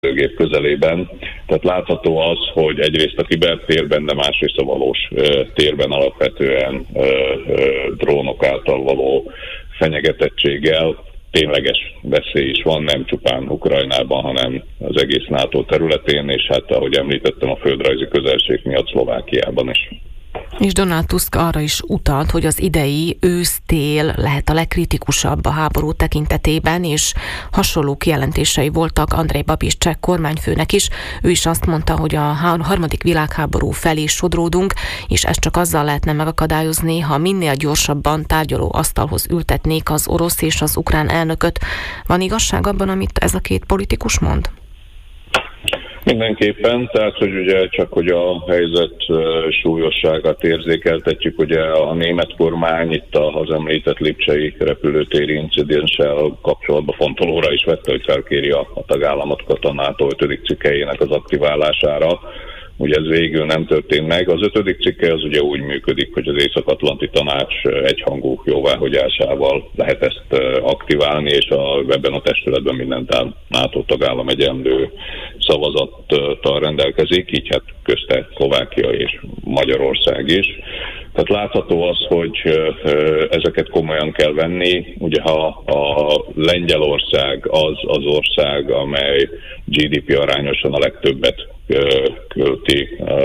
gép közelében. Tehát látható az, hogy egyrészt a kibertérben, de másrészt a valós térben alapvetően drónok által való fenyegetettséggel tényleges veszély is van, nem csupán Ukrajnában, hanem az egész NATO területén, és hát ahogy említettem, a földrajzi közelség miatt Szlovákiában is. És Donald Tusk arra is utalt, hogy az idei ősz-tél lehet a legkritikusabb a háború tekintetében, és hasonló kijelentései voltak Andrej Babiš cseh kormányfőnek is. Ő is azt mondta, hogy a harmadik világháború felé sodródunk, és ezt csak azzal lehetne megakadályozni, ha minél gyorsabban tárgyaló asztalhoz ültetnék az orosz és az ukrán elnököt. Van igazság abban, amit ez a két politikus mond? Mindenképpen, tehát hogy ugye csak hogy a helyzet súlyosságát érzékeltetjük, ugye a német kormány itt az említett lipcsei repülőtéri incidenssel kapcsolatban fontolóra is vette, hogy felkéri a tagállamokat a NATO 5. cikkelyének az aktiválására. Ugye ez végül nem történt meg. Az 5. cikke az ugye úgy működik, hogy az Észak-Atlanti Tanács egyhangú jóváhagyásával lehet ezt aktiválni, és ebben a testületben minden NATO tagállam egyenlő szavazattal rendelkezik, így hát közte Szlovákia és Magyarország is. Tehát látható az, hogy ezeket komolyan kell venni. Ugye ha a Lengyelország az ország, amely GDP arányosan a legtöbbet költi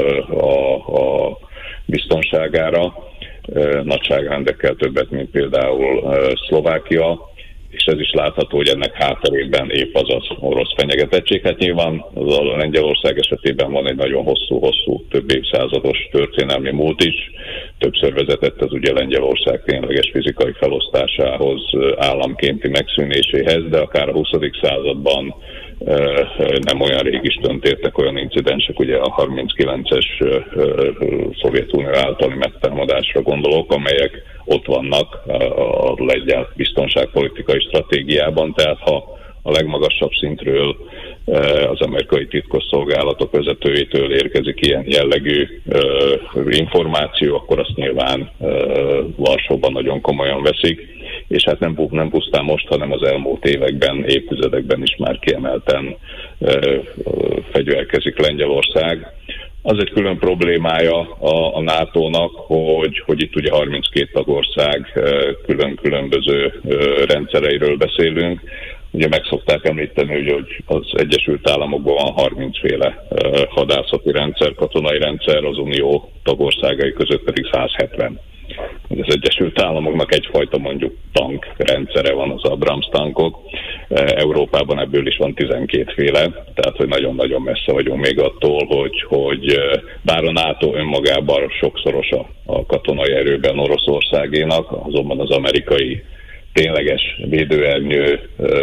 a biztonságára, nagyságrendekkel többet, mint például Szlovákia, és ez is látható, hogy ennek hátterében épp az orosz fenyegetettség. Hát nyilván a Lengyelország esetében van egy nagyon hosszú, több évszázados történelmi múlt is. Többször vezetett az ugye Lengyelország tényleges fizikai felosztásához, államkénti megszűnéséhez, de akár a 20. században nem olyan rég is történtek olyan incidensek, ugye a 39-es Szovjetunió általi megtámadásra gondolok, amelyek ott vannak a lengyel biztonságpolitikai stratégiában, tehát ha a legmagasabb szintről az amerikai titkosszolgálatok vezetőjétől érkezik ilyen jellegű információ, akkor azt nyilván Varsóban nagyon komolyan veszik, és hát nem pusztán most, hanem az elmúlt években, évtizedekben is már kiemelten fegyverkezik Lengyelország. Az egy külön problémája a NATO-nak, hogy itt ugye 32 tagország különböző rendszereiről beszélünk. Ugye meg szokták említeni, hogy az Egyesült Államokban van 30 féle hadászati rendszer, katonai rendszer, az Unió tagországai között pedig 170. Az Egyesült Államoknak egyfajta mondjuk tankrendszere van, az Abrams tankok. Európában ebből is van 12 féle, tehát hogy nagyon-nagyon messze vagyunk még attól, hogy bár a NATO önmagában sokszoros a katonai erőben Oroszországénak, azonban az amerikai tényleges védőernyő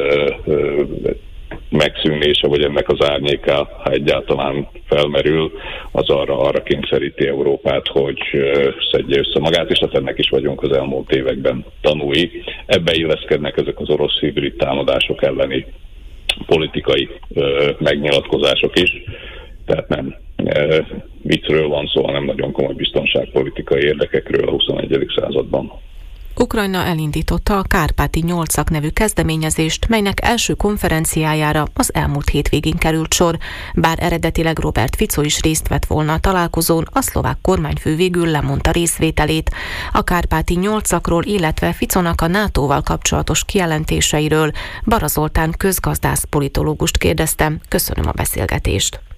megszűnése, vagy ennek az árnyéka, ha egyáltalán felmerül, az arra kényszeríti Európát, hogy szedje össze magát, és hát ennek is vagyunk az elmúlt években tanúi. Ebbe illeszkednek ezek az orosz hibrid támadások elleni politikai megnyilatkozások is, tehát nem viccről van szó, hanem nagyon komoly biztonságpolitikai érdekekről a 21. században. Ukrajna elindította a Kárpáti 8-ak nevű kezdeményezést, melynek első konferenciájára az elmúlt hétvégén került sor. Bár eredetileg Robert Fico is részt vett volna a találkozón, a szlovák kormányfő végül lemondta részvételét. A Kárpáti 8-akról, illetve Ficónak a NATO-val kapcsolatos kijelentéseiről Bara Zoltán közgazdász politológust kérdeztem. Köszönöm a beszélgetést.